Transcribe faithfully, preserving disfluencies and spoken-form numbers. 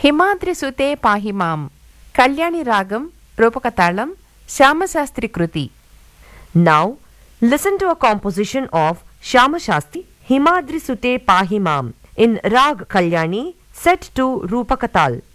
Himadri సుతే పాహిమాం Kalyani Ragam రూపకతాళం Syama Sastri Kriti. Now listen to a composition of Shyama Shastri Himadri Sute Pahimam in Rag Kalyani set to Rupakatal.